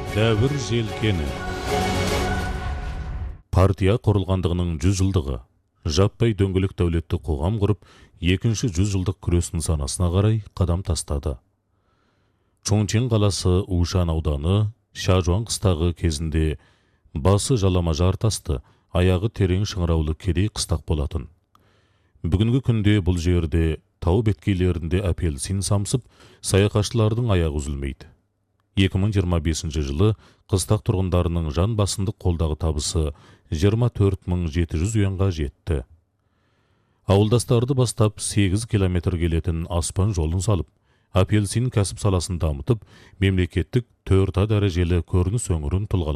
Дәуір желкені. Партия құрылғандығының 100 жылдығы. Жаппай дөңгелек дәулетті қоғам құрып, екінші 100 жылдық күрес нысанасына қарай қадам тастады. Чоңчен қаласы Ушан ауданы Шажуан қыстағы кезінде басы жалама жартасты, аяғы терең шыңыраулы кедей қыстақ болатын. Бүгінгі күнде бұл жерде тау беткейлерінде апельсин самсып, саяхатшылардың аяғы үзілмейді. 2025 жылы қыстақ тұрғындарының жан басындық қолдағы табысы 24.700 юанға жетті. Ауылдастарды бастап 8 километр келетін аспан жолын салып, апельсин кәсіп саласын дамытып, мемлекеттік 4 дәрежелі көрініс өңірін тұлғалады.